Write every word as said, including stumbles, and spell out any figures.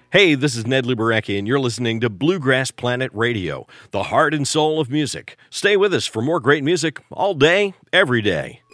Hey, this is Ned Luberecki, and you're listening to Bluegrass Planet Radio, the heart and soul of music. Stay with us for more great music all day, every day.